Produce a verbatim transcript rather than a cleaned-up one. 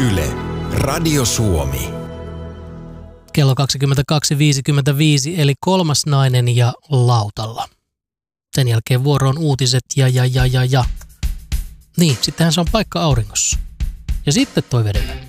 Yle, Radio Suomi. Kello kaksikymmentäkaksi viisikymmentäviisi eli kolmas nainen ja lautalla. Sen jälkeen vuoroon uutiset ja ja ja ja ja. Niin, sittenhän se on paikka auringossa. Ja sitten toi vedellä.